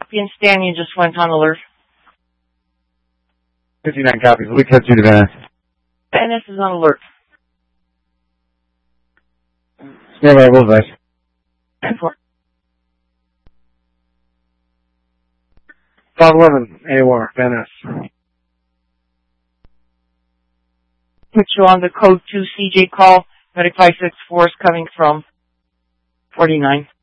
Copy and Stan, you just went on alert. 59 copies. We cut you to Venice. Venice is on alert. Stand by, Bullseye. 511, AOR, Venice. Put you on the code 2 CJ call. Medic 564 is coming from 49.